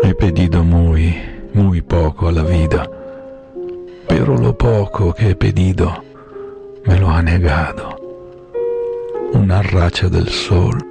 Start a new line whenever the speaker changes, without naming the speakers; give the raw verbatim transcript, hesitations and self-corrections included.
He pedido muy, muy poco a la vida, pero lo poco que he pedido me lo ha negado. Una racha del sol